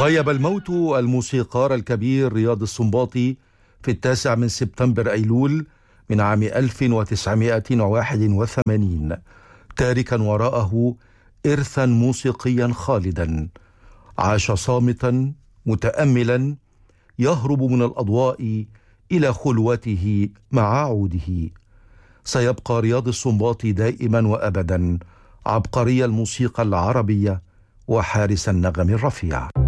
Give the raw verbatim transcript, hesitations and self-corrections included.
غيب الموت الموسيقار الكبير رياض السنباطي في التاسع من سبتمبر أيلول من عام ألف وتسعمائة وواحد وثمانين، تاركا وراءه إرثا موسيقيا خالدا. عاش صامتا متأملا يهرب من الأضواء إلى خلوته مع عوده. سيبقى رياض السنباطي دائما وأبدا عبقري الموسيقى العربية وحارس النغم الرفيع.